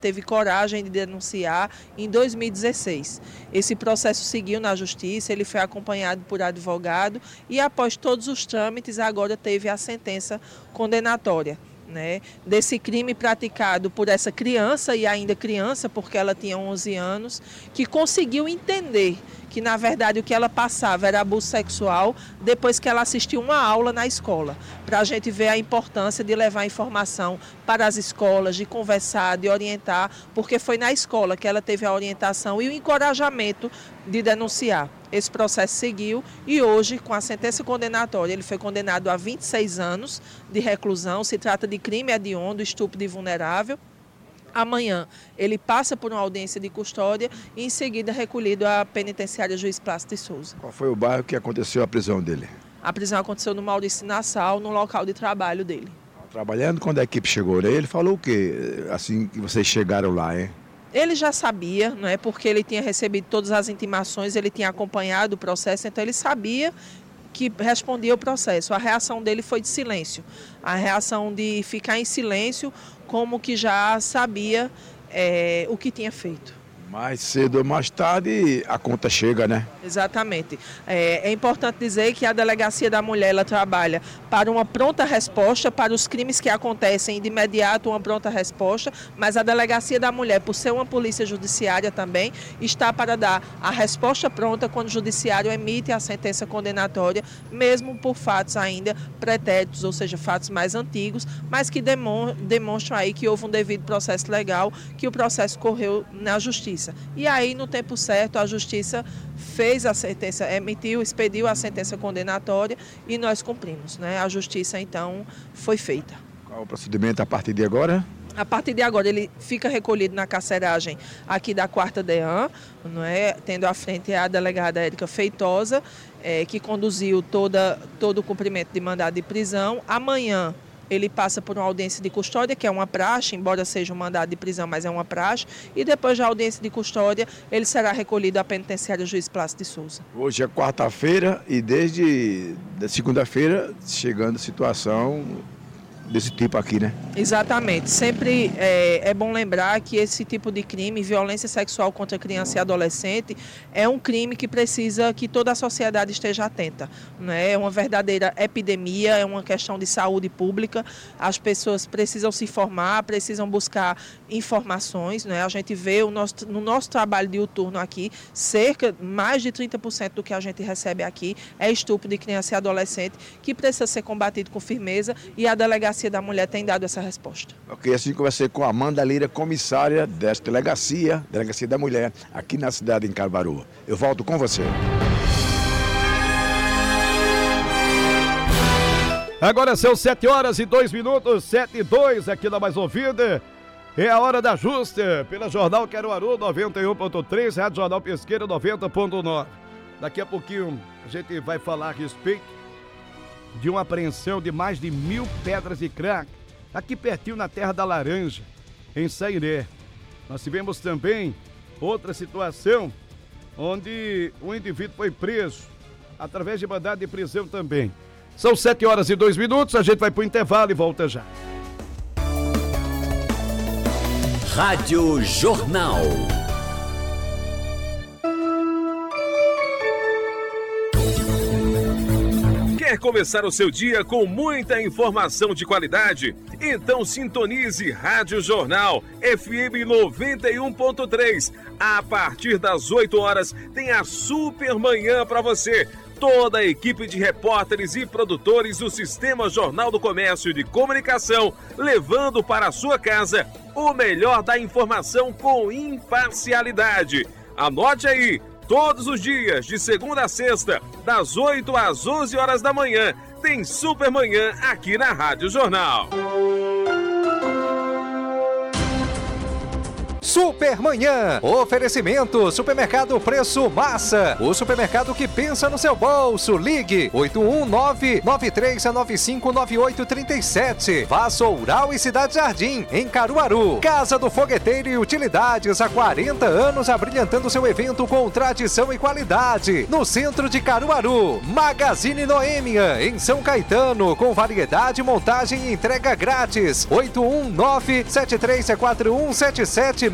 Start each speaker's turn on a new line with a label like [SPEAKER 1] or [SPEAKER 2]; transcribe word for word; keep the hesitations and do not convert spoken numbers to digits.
[SPEAKER 1] teve coragem de denunciar em dois mil e dezesseis. Esse processo seguiu na justiça, ele foi acompanhado por advogado e após todos os trâmites agora teve a sentença condenatória, né, desse crime praticado por essa criança, e ainda criança porque ela tinha onze anos, que conseguiu entender que na verdade o que ela passava era abuso sexual depois que ela assistiu uma aula na escola, para a gente ver a importância de levar informação para as escolas, de conversar, de orientar, porque foi na escola que ela teve a orientação e o encorajamento de denunciar. Esse processo seguiu e hoje, com a sentença condenatória, ele foi condenado a vinte e seis anos de reclusão. Se trata de crime hediondo, estupro de vulnerável. Amanhã ele passa por uma audiência de custódia e em seguida recolhido à penitenciária Juiz Plácido de Souza.
[SPEAKER 2] Qual foi o bairro que aconteceu a prisão dele?
[SPEAKER 1] A prisão aconteceu no Maurício Nassau, no local de trabalho dele.
[SPEAKER 2] Trabalhando, quando a equipe chegou, ele falou o quê? Assim que vocês chegaram lá, hein?
[SPEAKER 1] Ele já sabia, não é, porque ele tinha recebido todas as intimações, ele tinha acompanhado o processo, então ele sabia que respondia o processo. A reação dele foi de silêncio, a reação de ficar em silêncio, como que já sabia é, o que tinha feito.
[SPEAKER 2] Mais cedo ou mais tarde a conta chega, né?
[SPEAKER 1] Exatamente. É, é importante dizer que a Delegacia da Mulher ela trabalha para uma pronta resposta, para os crimes que acontecem de imediato, uma pronta resposta, mas a Delegacia da Mulher, por ser uma polícia judiciária também, está para dar a resposta pronta quando o judiciário emite a sentença condenatória, mesmo por fatos ainda pretéritos, ou seja, fatos mais antigos, mas que demonstram aí que houve um devido processo legal, que o processo correu na justiça. E aí, no tempo certo, a Justiça fez a sentença, emitiu, expediu a sentença condenatória e nós cumprimos, né? A Justiça, então, foi feita.
[SPEAKER 2] Qual o procedimento a partir de agora?
[SPEAKER 1] A partir de agora, ele fica recolhido na carceragem aqui da quarta DEAN, não é? Tendo à frente a delegada Érica Feitosa, é, que conduziu toda, todo o cumprimento de mandado de prisão. Amanhã, ele passa por uma audiência de custódia, que é uma praxe, embora seja um mandado de prisão, mas é uma praxe. E depois da audiência de custódia, ele será recolhido à penitenciária Juiz Plácido de Souza.
[SPEAKER 2] Hoje é quarta-feira e desde segunda-feira chegando situação desse tipo aqui, né?
[SPEAKER 1] Exatamente. Sempre é, é bom lembrar que esse tipo de crime, violência sexual contra criança e adolescente, é um crime que precisa que toda a sociedade esteja atenta, né? É uma verdadeira epidemia, é uma questão de saúde pública. As pessoas precisam se informar, precisam buscar informações, né? A gente vê o nosso, no nosso trabalho diuturno aqui, cerca, mais de trinta por cento do que a gente recebe aqui é estupro de criança e adolescente, que precisa ser combatido com firmeza, e a Delegacia da Mulher tem dado essa resposta.
[SPEAKER 2] Ok, assim conversei com a Amanda Lira, comissária desta delegacia, Delegacia da Mulher, aqui na cidade de Caruaru. Eu volto com você.
[SPEAKER 3] Agora são sete horas e dois minutos, sete e dois aqui na Mais Ouvida. É a hora da justa, pela Jornal Caruaru noventa e um ponto três, Rádio Jornal Pesqueira noventa ponto nove. Daqui a pouquinho a gente vai falar a respeito de uma apreensão de mais de mil pedras de crack, aqui pertinho na Terra da Laranja, em Sairé. Nós tivemos também outra situação, onde um indivíduo foi preso, através de mandado de prisão também. São sete horas e dois minutos, a gente vai para o intervalo e volta já.
[SPEAKER 4] Rádio Jornal. Quer começar o seu dia com muita informação de qualidade? Então sintonize Rádio Jornal F M noventa e um ponto três. A partir das oito horas tem a super manhã para você. Toda a equipe de repórteres e produtores do Sistema Jornal do Comércio de Comunicação, levando para a sua casa o melhor da informação com imparcialidade. Anote aí! Todos os dias, de segunda a sexta, das oito às onze horas da manhã, tem Supermanhã aqui na Rádio Jornal.
[SPEAKER 5] Supermanhã. Oferecimento Supermercado Preço Massa. O supermercado que pensa no seu bolso. Ligue oito um nove, nove três nove cinco, nove oito três sete. Vassoural e Cidade Jardim, em Caruaru. Casa do Fogueteiro e Utilidades, há quarenta anos abrilhantando seu evento com tradição e qualidade. No centro de Caruaru. Magazine Noêmia, em São Caetano, com variedade, montagem e entrega grátis. oito um nove, sete três quatro um, sete sete